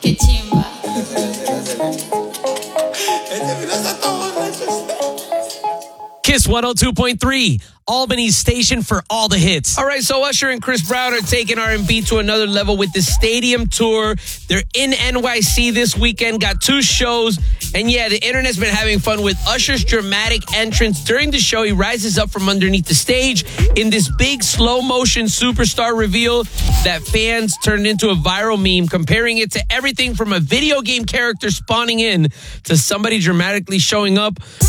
Qué chimba. Kiss 102.3, Albany's station for all the hits. All right, so Usher and Chris Brown are taking R&B to another level with the stadium tour. They're in NYC this weekend, got 2 shows. And yeah, the internet's been having fun with Usher's dramatic entrance. During the show, he rises up from underneath the stage in this big slow-motion superstar reveal that fans turned into a viral meme, comparing it to everything from a video game character spawning in to somebody dramatically showing up.